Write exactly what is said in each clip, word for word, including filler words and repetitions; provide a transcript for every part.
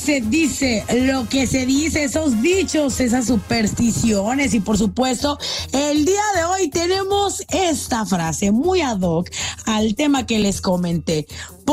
Se dice lo que se dice, esos dichos, esas supersticiones, y por supuesto, el día de hoy tenemos esta frase muy ad hoc al tema que les comenté,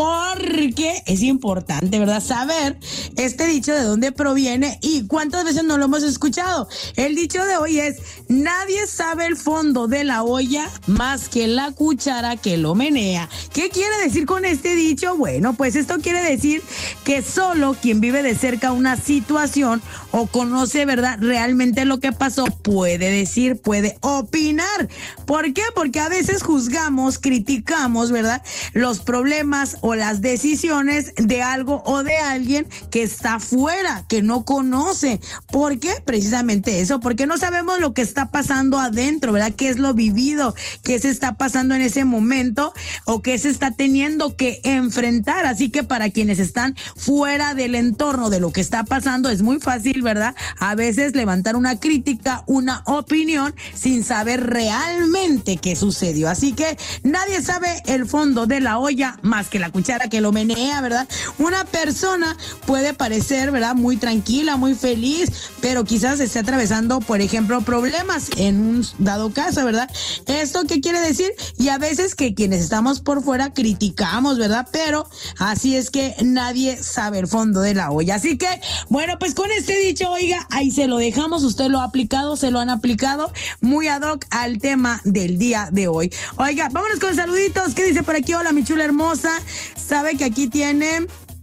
porque es importante, ¿verdad?, saber este dicho de dónde proviene y cuántas veces no lo hemos escuchado. El dicho de hoy es: nadie sabe el fondo de la olla más que la cuchara que lo menea. ¿Qué quiere decir con este dicho? Bueno, pues esto quiere decir que solo quien vive de cerca una situación o conoce, ¿verdad?, realmente lo que pasó, puede decir, puede opinar. ¿Por qué? Porque a veces juzgamos, criticamos, ¿verdad?, los problemas o las decisiones de algo o de alguien que está fuera, que no conoce. ¿Por qué? Precisamente eso, porque no sabemos lo que está pasando adentro, ¿verdad?, qué es lo vivido, qué se está pasando en ese momento o qué se está teniendo que enfrentar. Así que para quienes están fuera del entorno de lo que está pasando, es muy fácil, ¿verdad?, a veces levantar una crítica, una opinión sin saber realmente qué sucedió. Así que nadie sabe el fondo de la olla más que la cuchara que lo menea, ¿verdad? Una persona puede parecer, ¿verdad?, muy tranquila, muy feliz, pero quizás esté atravesando, por ejemplo, problemas en un dado caso, ¿verdad? ¿Esto qué quiere decir? Y a veces que quienes estamos por fuera criticamos, ¿verdad? Pero así es que nadie sabe el fondo de la olla. Así que, bueno, pues con este dicho, oiga, ahí se lo dejamos. Usted lo ha aplicado, se lo han aplicado muy ad hoc al tema del día de hoy. Oiga, vámonos con saluditos. ¿Qué dice por aquí? Hola, mi chula hermosa. Sabe que aquí tiene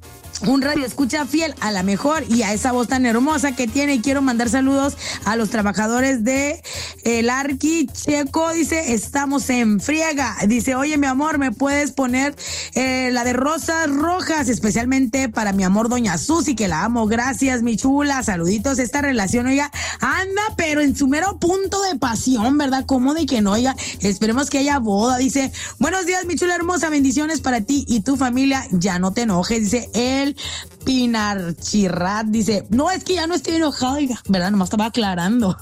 un radio escucha fiel a la mejor y a esa voz tan hermosa que tiene, y quiero mandar saludos a los trabajadores de el Arqui Checo. Dice, estamos en friega. Dice, oye, mi amor, ¿me puedes poner eh, la de Rosas Rojas? Especialmente para mi amor doña Susi, que la amo. Gracias, mi chula. Saluditos. Esta relación, oiga, anda, pero en su mero punto de pasión, ¿verdad? ¿Cómo de que no? Oiga, esperemos que haya boda. Dice, buenos días, mi chula hermosa. Bendiciones para ti y tu familia. Ya no te enojes. Dice, el Pinarchirrat, dice, no, es que ya no estoy enojado, oiga, ¿verdad? Nomás estaba aclarando.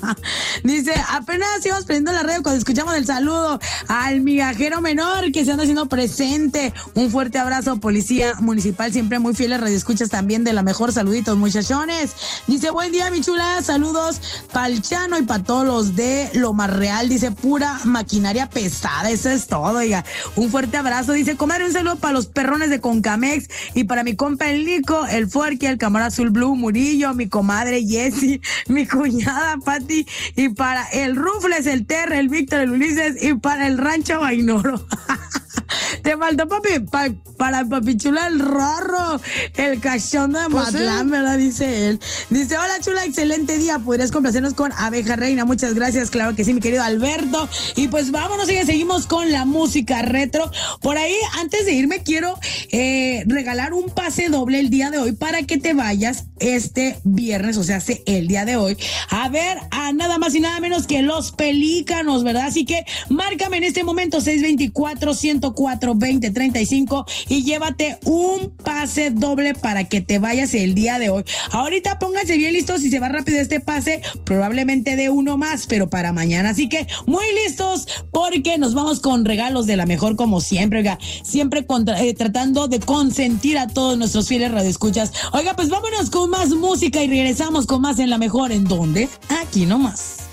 Dice, apenas íbamos prendiendo la radio cuando escuchamos el saludo al migajero menor que se anda haciendo presente. Un fuerte abrazo, policía municipal, siempre muy fieles radioescuchas también de la mejor. Saluditos, muchachones. Dice, buen día, mi chula, saludos pa'l Chano y para todos los de Loma Real. Dice, pura maquinaria pesada, eso es todo, oiga. Un fuerte abrazo. Dice, comadre, un saludo para los perrones de Concamex y para mi compa el Nico, el Fuerqui, el Camarón Azul Blue Murillo, mi comadre Jessie, mi cuñada Patti, y para el Rufles, el Terre, el Víctor, el Ulises, y para el Rancho Vainoro. Te faltó, papi, pa, para papi chula el Rorro, el cachón de pues Matlán, sí, ¿verdad? Dice él. Dice, hola chula, excelente día. ¿Podrías complacernos con Abeja Reina? Muchas gracias, claro que sí, mi querido Alberto. Y pues vámonos, y seguimos con la música retro. Por ahí, antes de irme, quiero eh, regalar un pase doble el día de hoy para que te vayas este viernes, o sea, el día de hoy, a ver a nada más y nada menos que Los Pelícanos, ¿verdad? Así que márcame en este momento seis dos cuatro, uno cero cuatro, veinte treinta y cinco y llévate un pase doble para que te vayas el día de hoy. Ahorita pónganse bien listos, si se va rápido este pase, probablemente de uno más, pero para mañana. Así que muy listos, porque nos vamos con regalos de la mejor, como siempre, oiga, siempre contra, eh, tratando de consentir a todos nuestros fieles radioescuchas. Oiga, pues vámonos con más música y regresamos con más en la mejor. ¿En dónde? Aquí nomás.